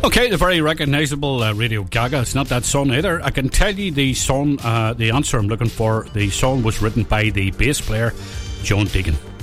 Okay, the very recognisable Radio Gaga. It's not that song either. I can tell you the song, the answer I'm looking for. The song was written by the bass player John Deacon.